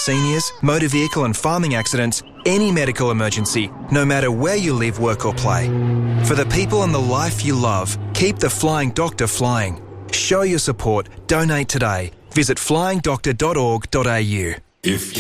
seniors, motor vehicle and farming accidents, any medical emergency, no matter where you live, work or play. For the people and the life you love, keep the Flying Doctor flying. Show your support. Donate today. Visit flyingdoctor.org.au.